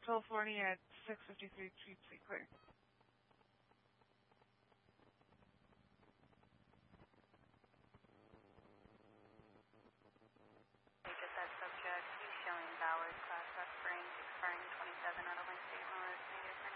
California at 653 Tweetsley clear. Get that subject, he's showing valid.